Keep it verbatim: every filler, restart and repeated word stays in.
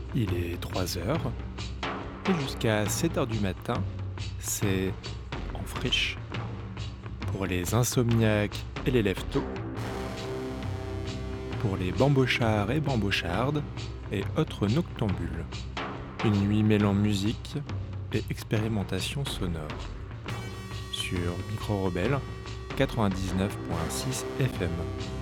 Il est trois heures et jusqu'à sept heures du matin, c'est en friche. Pour les insomniaques et les lève-tôt, pour les bambochards et bambochardes et autres noctambules. Une nuit mêlant musique et expérimentation sonore. Sur Micro Rebelle quatre-vingt-dix-neuf virgule six F M.